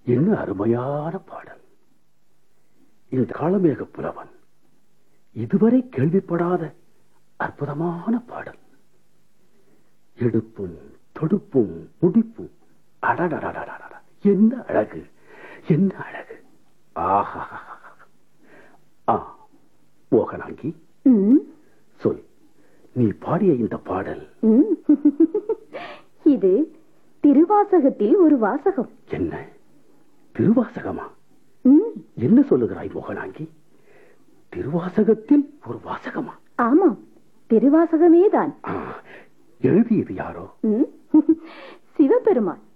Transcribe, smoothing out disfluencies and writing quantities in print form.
என்ன அருமையான பாடல்! இந்த காளமேக புலவன் இதுவரை கேள்விப்படாத அற்புதமான பாடல். எடுப்பும் தொடுப்பும் முடிப்பும், அடடடடடட, என்ன அழகு, என்ன அழகு! ஆஹா! மோகனாங்கி, சொல், நீ பாடிய இந்த பாடல் இது திருவாசகத்தில் ஒரு வாசகம். என்ன திருவாசகமா? என்ன சொல்லுகிறாய் மோகனாங்கி? திருவாசகத்தில் ஒரு வாசகமா? ஆமாம், திருவாசகமேதான். எழுதியது யாரோ? சிவபெருமான்.